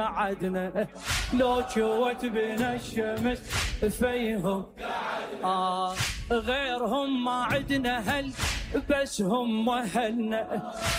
قعدنا لو شوت بنا الشمس فيهم غيرهم ما عدنا هل بس هم هلنا